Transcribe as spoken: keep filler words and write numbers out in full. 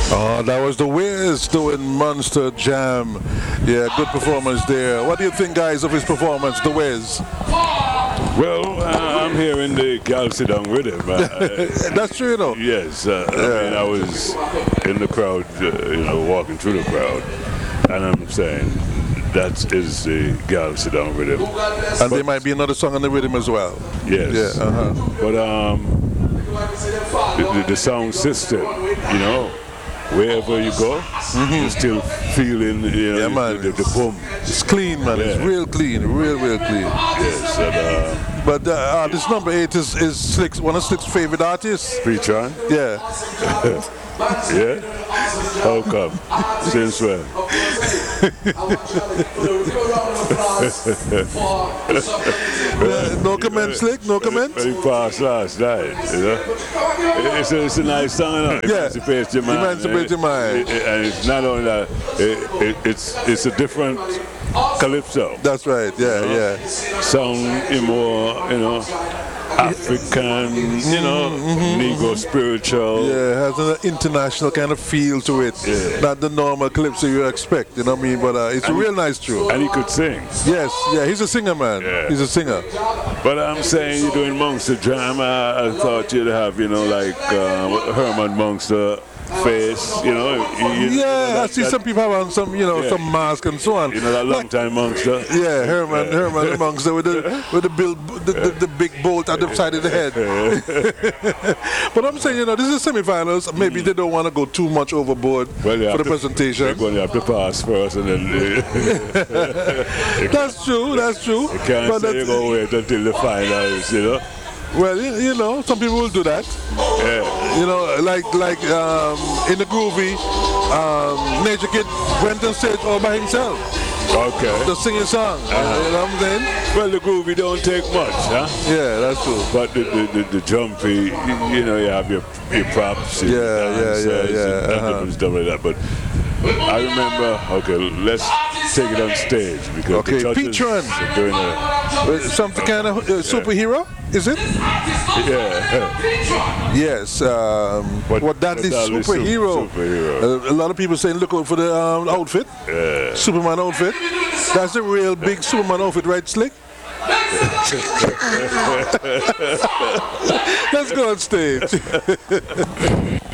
Oh, that was the Wiz doing Monster Jam. Yeah, good performance there. What do you think, guys, of his performance, the Wiz? Well, uh, I'm hearing the Gal Sit Down rhythm. Uh, That's true, you know. yes, uh, I Yeah. mean, I was in the crowd, uh, you know, walking through the crowd, and I'm saying that is the Gal Sit Down rhythm. And there might be another song on the rhythm as well. Yes. Yeah, uh-huh. But um, the, the, the sound system, you know, wherever you go, you're still feeling, you know, Yeah, man. the, the, the boom. It's clean, man. It's Yeah. real clean, real, real clean. Yes, and uh, But uh, uh, this number eight is, is Slick's, one of Slick's favorite artists. Preacher, Yeah. yeah? How come? Since when? Uh, no comment, Slick? No comment? He passed last night, you know? It's a, it's a nice song, you know? Yeah. Emancipates your mind. Emancipates your mind. It- it- and it's not only that, it, it, it's, it's a different calypso. That's right, yeah, yeah. Sound more, you know, African, you know, Negro spiritual. Yeah, it has an international kind of feel to it. Yeah. Not the normal calypso you expect, you know what I mean? But uh, it's a real nice tune. And he could sing. Yes, yeah, he's a singer, man. Yeah. He's a singer. But I'm saying you're doing Monster Jam. I, I thought you'd have, you know, like uh, Herman Monster face, you know. You, you Yeah, know, I that, see that, some people have on some, you know, Yeah. some mask and so on. You know that long time Monster? Yeah, Herman, Herman amongst the, with the with the, bill, the, the the big bolt at the side of the head. But I'm saying, you know, this is semi-finals. Maybe they don't want to go too much overboard Well, you for have the to- presentation. You're going to have to pass first and then That's true. That's true. you can't But say that's- you're going to wait until the finals, you know? well, you, you know, some people will do that. Yeah. You know, like like um, in the groovy, um, Nature Kid went on stage all by himself, Okay. just singing a song. You know what I'm saying? Well, the groovy don't take much, huh? Yeah, that's true. But the, the, the, the jumpy, you, you know, you have your, your props and Yeah, yeah, dancers yeah, yeah, and uh-huh. and stuff like that. But I remember, okay, let's take it on stage because Okay, the judges Petron. are doing a, Uh, Something kind of uh, superhero, is it? yeah. Yes. Um, What- what that what is that is sup- superhero. superhero. Uh, a lot of people saying, look out for the um, outfit, Yeah. Superman outfit. That's the real big Superman outfit, right, Slick? Let's go on stage.